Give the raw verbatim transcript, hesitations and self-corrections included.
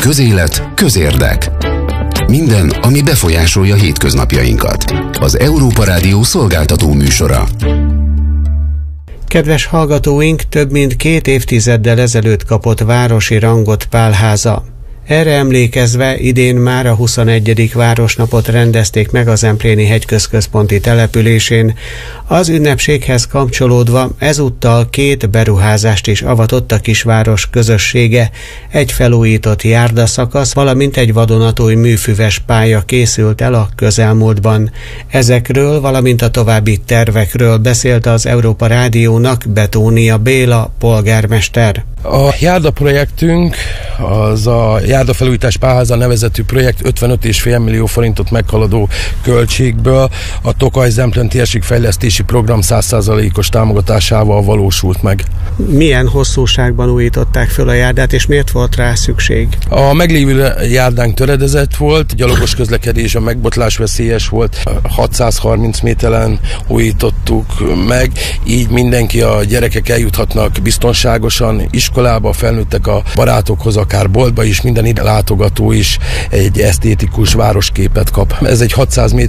Közélet, közérdek. Minden, ami befolyásolja hétköznapjainkat. Az Európa Rádió szolgáltató műsora. Kedves hallgatóink, több mint két évtizeddel ezelőtt kapott városi rangot Pálháza. Erre emlékezve idén már a huszonegyedik városnapot rendezték meg az Empléni hegyközközponti településén. Az ünnepséghez kapcsolódva ezúttal két beruházást is avatott a kisváros közössége. Egy felújított járdaszakasz, valamint egy vadonatúj műfüves pálya készült el a közelmúltban. Ezekről, valamint a további tervekről beszélt az Európa Rádiónak Betónia Béla polgármester. A járdaprojektünk, az a Járdafelújítás Pálháza nevezetű projekt ötvenöt egész öt millió forintot meghaladó költségből a Tokaj-Zemplén térségfejlesztési program száz százalékos támogatásával valósult meg. Milyen hosszúságban újították föl a járdát, és miért volt rá szükség? A meglévő járdánk töredezett volt, gyalogos közlekedés, a megbotlás veszélyes volt, hatszázharminc méteren újítottuk meg, így mindenki, a gyerekek eljuthatnak biztonságosan iskolába, felnőttek a barátokhoz, akár boltba is, minden ide látogató is egy esztétikus városképet kap. Ez egy hatszáz méter